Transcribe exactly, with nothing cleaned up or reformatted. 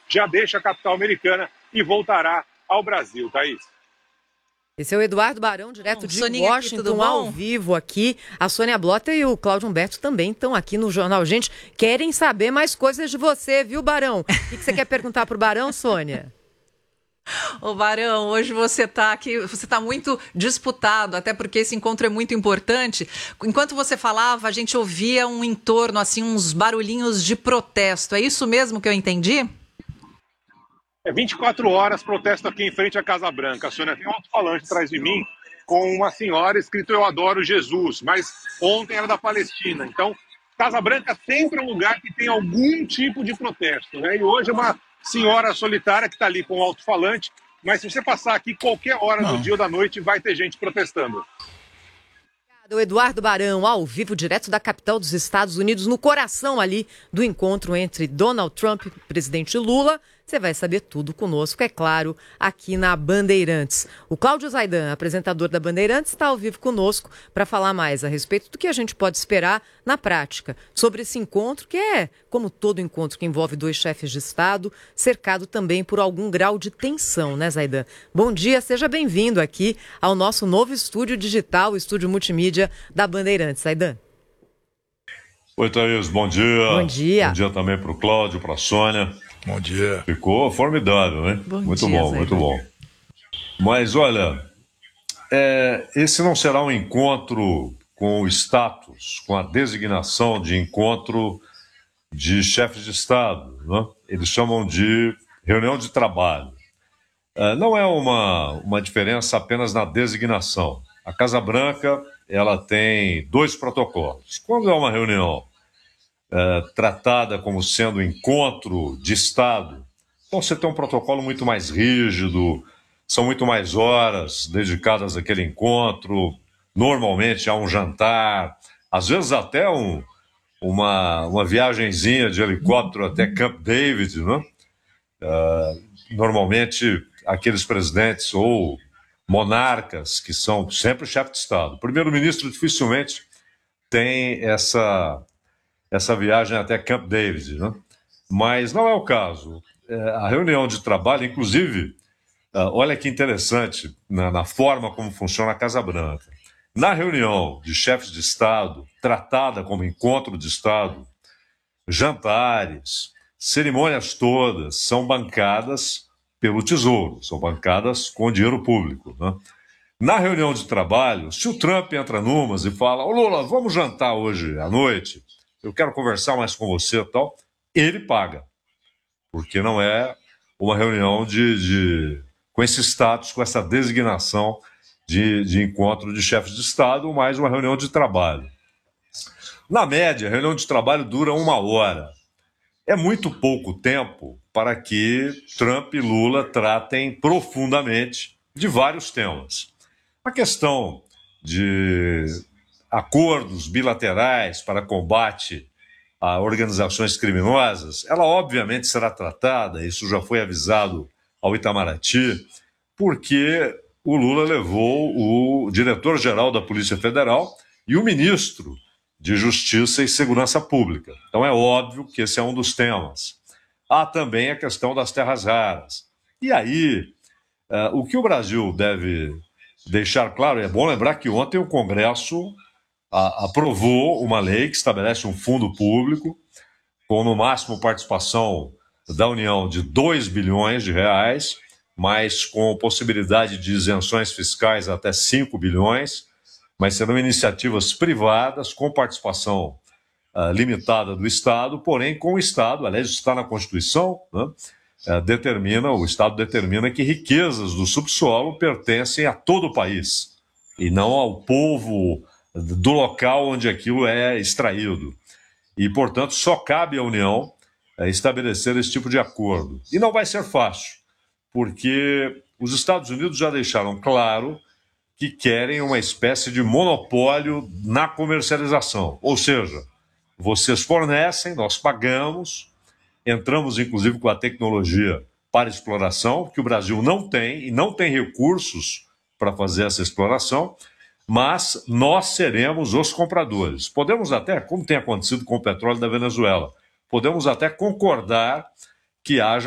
já deixa a capital americana e voltará ao Brasil, Thaís. Esse é o Eduardo Barão, direto de Soninha aqui, Washington, tudo bom? ao vivo aqui. A Sônia Blota e o Cláudio Humberto também estão aqui no Jornal Gente. Querem saber mais coisas de você, viu, Barão? O que, que você quer perguntar pro Barão, Sônia? Ô Barão, hoje você está aqui, você está muito disputado, até porque esse encontro é muito importante. Enquanto você falava, a gente ouvia um entorno, assim, uns barulhinhos de protesto. É isso mesmo que eu entendi? É vinte e quatro horas, protesto aqui em frente à Casa Branca. A Sônia tem um alto-falante atrás de mim com uma senhora escrito "Eu adoro Jesus", mas ontem era da Palestina. Então, Casa Branca sempre é um lugar que tem algum tipo de protesto, né? E hoje é uma senhora solitária que está ali com o alto-falante, mas se você passar aqui qualquer hora Não. do dia ou da noite, vai ter gente protestando. O Eduardo Barão, ao vivo, direto da capital dos Estados Unidos, no coração ali do encontro entre Donald Trump e o presidente Lula. Você vai saber tudo conosco, é claro, aqui na Bandeirantes. O Cláudio Zaidan, apresentador da Bandeirantes, está ao vivo conosco para falar mais a respeito do que a gente pode esperar na prática sobre esse encontro, que é, como todo encontro que envolve dois chefes de Estado, cercado também por algum grau de tensão, né, Zaidan? Bom dia, seja bem-vindo aqui ao nosso novo estúdio digital, o estúdio multimídia da Bandeirantes. Zaidan. Oi, Thaís, bom dia. Bom dia. Bom dia também para o Cláudio, para a Sônia. Bom dia. Ficou formidável, né? Bom muito dia, bom, Zé. muito bom. Mas, olha, é, esse não será um encontro com o status, com a designação de encontro de chefes de Estado, né? Eles chamam de reunião de trabalho. É, não é uma, uma diferença apenas na designação. A Casa Branca, ela tem dois protocolos. Quando é uma reunião É, tratada como sendo encontro de Estado, então você tem um protocolo muito mais rígido, são muito mais horas dedicadas àquele encontro, normalmente há um jantar, às vezes até um, uma, uma viagenzinha de helicóptero até Camp David, né? Uh, normalmente aqueles presidentes ou monarcas que são sempre chefe de Estado. O primeiro-ministro dificilmente tem essa... essa viagem até Camp David, né? Mas não é o caso. É, a reunião de trabalho, inclusive, uh, olha que interessante na, na forma como funciona a Casa Branca. Na reunião de chefes de Estado, tratada como encontro de Estado, jantares, cerimônias todas são bancadas pelo Tesouro, são bancadas com dinheiro público, né? Na reunião de trabalho, se o Trump entra numas e fala: "Ô Lula, vamos jantar hoje à noite, eu quero conversar mais com você e tal", ele paga, porque não é uma reunião de, de, com esse status, com essa designação de, de encontro de chefes de Estado, mas uma reunião de trabalho. Na média, a reunião de trabalho dura uma hora. É muito pouco tempo para que Trump e Lula tratem profundamente de vários temas. A questão de acordos bilaterais para combate a organizações criminosas, ela obviamente será tratada, isso já foi avisado ao Itamaraty, porque o Lula levou o diretor-geral da Polícia Federal e o ministro de Justiça e Segurança Pública. Então é óbvio que esse é um dos temas. Há também a questão das terras raras. E aí, uh, o que o Brasil deve deixar claro, é bom lembrar que ontem o Congresso a, aprovou uma lei que estabelece um fundo público com, no máximo, participação da União de dois bilhões de reais, mas com possibilidade de isenções fiscais até cinco bilhões, mas serão iniciativas privadas com participação uh, limitada do Estado, porém com o Estado, aliás, isso está na Constituição, né? uh, determina, o Estado determina que riquezas do subsolo pertencem a todo o país, e não ao povo do local onde aquilo é extraído. E, portanto, só cabe à União uh, estabelecer esse tipo de acordo. E não vai ser fácil, porque os Estados Unidos já deixaram claro que querem uma espécie de monopólio na comercialização. Ou seja, vocês fornecem, nós pagamos, entramos inclusive com a tecnologia para exploração, que o Brasil não tem, e não tem recursos para fazer essa exploração, mas nós seremos os compradores. Podemos até, como tem acontecido com o petróleo da Venezuela, podemos até concordar que haja